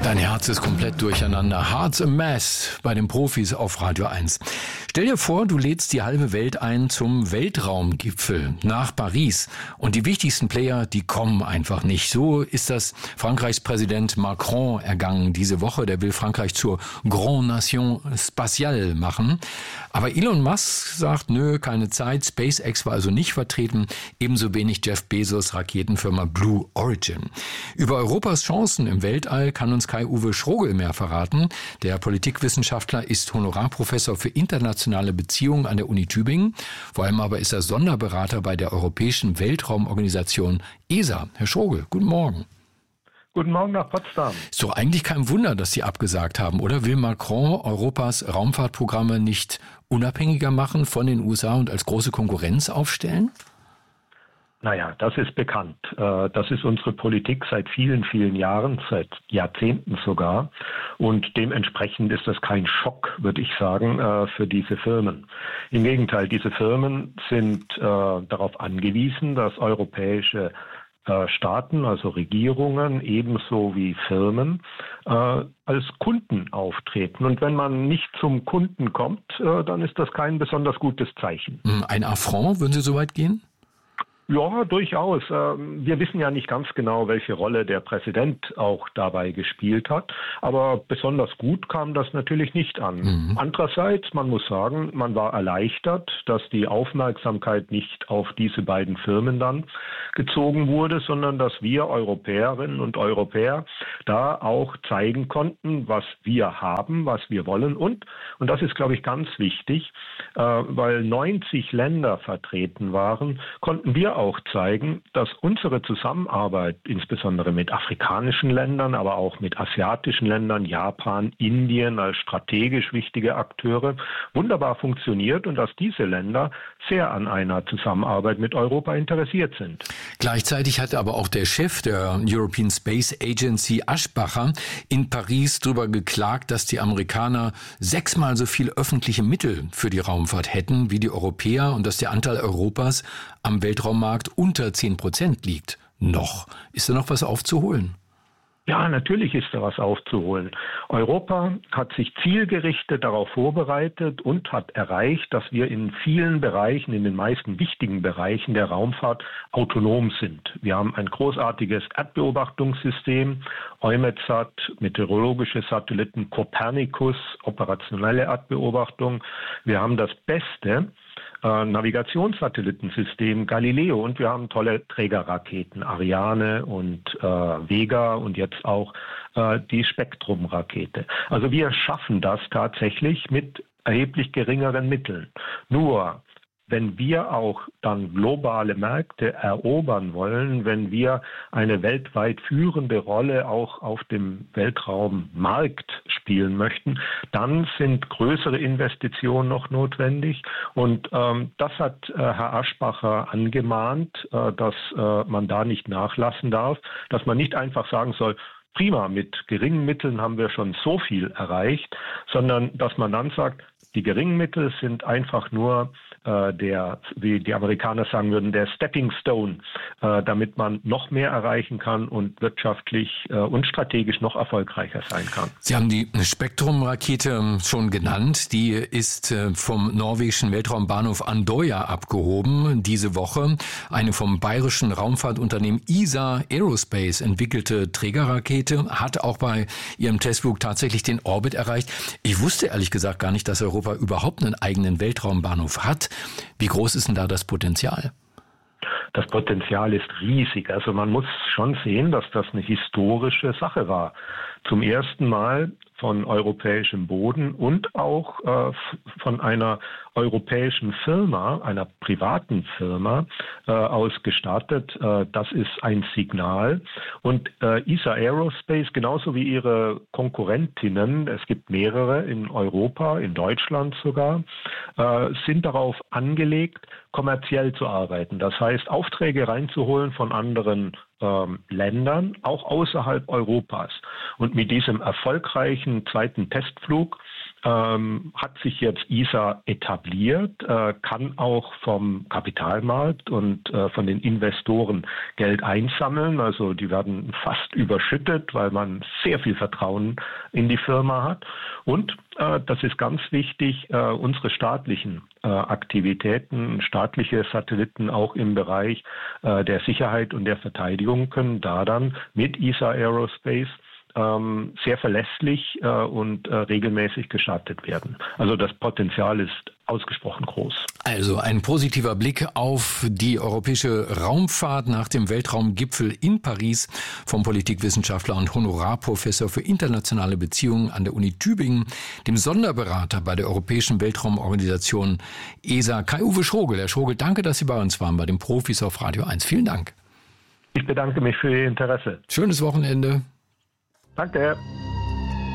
Dein Herz ist komplett durcheinander. Heart's a Mess bei den Profis auf Radio 1. Stell dir vor, du lädst die halbe Welt ein zum Weltraumgipfel nach Paris. Und die wichtigsten Player, die kommen einfach nicht. So ist das Frankreichs Präsident Macron ergangen diese Woche. Der will Frankreich zur Grande Nation Spatiale machen. Aber Elon Musk sagt, nö, keine Zeit. SpaceX war also nicht vertreten. Ebenso wenig Jeff Bezos Raketenfirma Blue Origin. Über Europas Chancen im Weltall kann uns Kai-Uwe Schrogel mehr verraten. Der Politikwissenschaftler ist Honorarprofessor für internationale Beziehungen an der Uni Tübingen. Vor allem aber ist er Sonderberater bei der Europäischen Weltraumorganisation ESA. Herr Schrogel, guten Morgen. Guten Morgen nach Potsdam. Ist doch eigentlich kein Wunder, dass Sie abgesagt haben, oder? Will Macron Europas Raumfahrtprogramme nicht unabhängiger machen von den USA und als große Konkurrenz aufstellen? Naja, das ist bekannt. Das ist unsere Politik seit vielen, vielen Jahren, seit Jahrzehnten sogar. Und dementsprechend ist das kein Schock, würde ich sagen, für diese Firmen. Im Gegenteil, diese Firmen sind darauf angewiesen, dass europäische Staaten, also Regierungen, ebenso wie Firmen, als Kunden auftreten. Und wenn man nicht zum Kunden kommt, dann ist das kein besonders gutes Zeichen. Ein Affront, würden Sie so weit gehen? Ja, durchaus. Wir wissen ja nicht ganz genau, welche Rolle der Präsident auch dabei gespielt hat. Aber besonders gut kam das natürlich nicht an. Andererseits, man muss sagen, man war erleichtert, dass die Aufmerksamkeit nicht auf diese beiden Firmen dann gezogen wurde, sondern dass wir Europäerinnen und Europäer da auch zeigen konnten, was wir haben, was wir wollen. Und das ist, glaube ich, ganz wichtig, weil 90 Länder vertreten waren, konnten wir auch zeigen, dass unsere Zusammenarbeit, insbesondere mit afrikanischen Ländern, aber auch mit asiatischen Ländern, Japan, Indien als strategisch wichtige Akteure, wunderbar funktioniert und dass diese Länder sehr an einer Zusammenarbeit mit Europa interessiert sind. Gleichzeitig hat aber auch der Chef der European Space Agency, Aschbacher, in Paris darüber geklagt, dass die Amerikaner 6-mal so viel öffentliche Mittel für die Raumfahrt hätten wie die Europäer und dass der Anteil Europas am Weltraummarkt unter 10% liegt. Noch. Ist da noch was aufzuholen? Ja, natürlich ist da was aufzuholen. Europa hat sich zielgerichtet darauf vorbereitet und hat erreicht, dass wir in vielen Bereichen, in den meisten wichtigen Bereichen der Raumfahrt autonom sind. Wir haben ein großartiges Erdbeobachtungssystem, EUMETSAT, meteorologische Satelliten, Copernicus, operationelle Erdbeobachtung. Wir haben das beste Navigationssatellitensystem Galileo und wir haben tolle Trägerraketen, Ariane und Vega und jetzt auch die Spektrum-Rakete. Also wir schaffen das tatsächlich mit erheblich geringeren Mitteln. Nur wenn wir auch dann globale Märkte erobern wollen, wenn wir eine weltweit führende Rolle auch auf dem Weltraummarkt spielen möchten, dann sind größere Investitionen noch notwendig. Und das hat Herr Aschbacher angemahnt, dass man da nicht nachlassen darf, dass man nicht einfach sagen soll, prima, mit geringen Mitteln haben wir schon so viel erreicht, sondern dass man dann sagt, die geringen Mittel sind einfach nur wie die Amerikaner sagen würden, der Stepping Stone, damit man noch mehr erreichen kann und wirtschaftlich und strategisch noch erfolgreicher sein kann. Sie haben die Spektrum-Rakete schon genannt. Die ist vom norwegischen Weltraumbahnhof Andøya abgehoben diese Woche. Eine vom bayerischen Raumfahrtunternehmen ESA Aerospace entwickelte Trägerrakete hat auch bei ihrem Testflug tatsächlich den Orbit erreicht. Ich wusste ehrlich gesagt gar nicht, dass Europa überhaupt einen eigenen Weltraumbahnhof hat. Wie groß ist denn da das Potenzial? Das Potenzial ist riesig. Also man muss schon sehen, dass das eine historische Sache war. Zum ersten Mal von europäischem Boden und auch von einer europäischen Firma, einer privaten Firma aus gestartet. Das ist ein Signal. Und ESA Aerospace, genauso wie ihre Konkurrentinnen, es gibt mehrere in Europa, in Deutschland sogar, sind darauf angelegt, kommerziell zu arbeiten. Das heißt, Aufträge reinzuholen von anderen Ländern, auch außerhalb Europas. Und mit diesem erfolgreichen zweiten Testflug hat sich jetzt ESA etabliert, kann auch vom Kapitalmarkt und von den Investoren Geld einsammeln. Also die werden fast überschüttet, weil man sehr viel Vertrauen in die Firma hat. Und das ist ganz wichtig, unsere staatlichen Aktivitäten, staatliche Satelliten auch im Bereich der Sicherheit und der Verteidigung können da dann mit ESA Aerospace sehr verlässlich und regelmäßig gestartet werden. Also das Potenzial ist ausgesprochen groß. Also ein positiver Blick auf die europäische Raumfahrt nach dem Weltraumgipfel in Paris vom Politikwissenschaftler und Honorarprofessor für internationale Beziehungen an der Uni Tübingen, dem Sonderberater bei der Europäischen Weltraumorganisation ESA, Kai-Uwe Schrogel. Herr Schrogel, danke, dass Sie bei uns waren, bei den Profis auf Radio 1. Vielen Dank. Ich bedanke mich für Ihr Interesse. Schönes Wochenende. Danke.